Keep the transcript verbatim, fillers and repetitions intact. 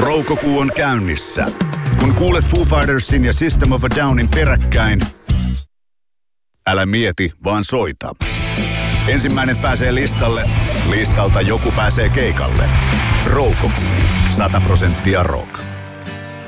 Roukokuu on käynnissä. Kun kuulet Foo Fightersin ja System of a Downin peräkkäin, älä mieti, vaan soita. Ensimmäinen pääsee listalle, listalta joku pääsee keikalle. Roukokuu, sata prosenttia rock.